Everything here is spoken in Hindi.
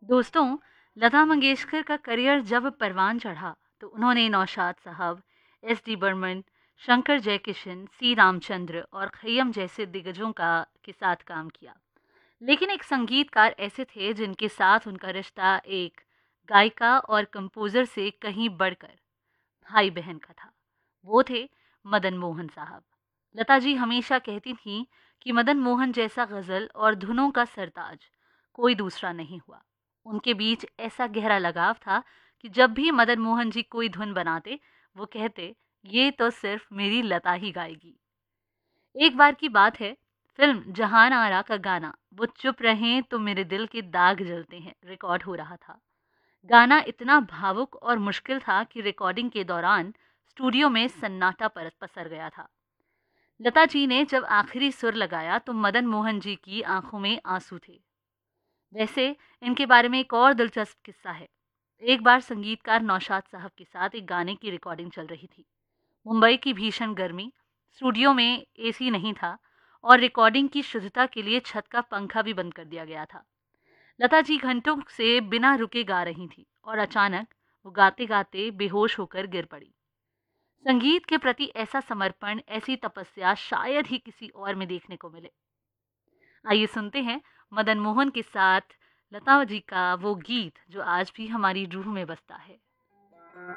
दोस्तों, लता मंगेशकर का करियर जब परवान चढ़ा तो उन्होंने नौशाद साहब, एस डी बर्मन, शंकर जयकिशन, सी रामचंद्र और खय्यम जैसे दिग्गजों का के साथ काम किया। लेकिन एक संगीतकार ऐसे थे जिनके साथ उनका रिश्ता एक गायिका और कंपोजर से कहीं बढ़कर भाई बहन का था। वो थे मदन मोहन साहब। लता जी हमेशा कहती थीं कि मदन मोहन जैसा गजल और धुनों का सरताज कोई दूसरा नहीं हुआ। उनके बीच ऐसा गहरा लगाव था कि जब भी मदन मोहन जी कोई धुन बनाते, वो कहते, ये तो सिर्फ मेरी लता ही गाएगी। एक बार की बात है, फिल्म जहान आरा का गाना वो चुप रहें तो मेरे दिल के दाग जलते हैं रिकॉर्ड हो रहा था। गाना इतना भावुक और मुश्किल था कि रिकॉर्डिंग के दौरान स्टूडियो में सन्नाटा पसर गया था। लता जी ने जब आखिरी सुर लगाया तो मदन मोहन जी की आंखों में आंसू थे। वैसे इनके बारे में एक और दिलचस्प किस्सा है। एक बार संगीतकार नौशाद साहब के साथ एक गाने की रिकॉर्डिंग चल रही थी। मुंबई की भीषण गर्मी, स्टूडियो में एसी नहीं था और रिकॉर्डिंग की शुद्धता के लिए छत का पंखा भी बंद कर दिया गया था। लता जी घंटों से बिना रुके गा रही थी और अचानक वो गाते गाते बेहोश होकर गिर पड़ी। संगीत के प्रति ऐसा समर्पण, ऐसी तपस्या शायद ही किसी और में देखने को मिले। आइए सुनते हैं मदन मोहन के साथ लता जी का वो गीत जो आज भी हमारी रूह में बसता है।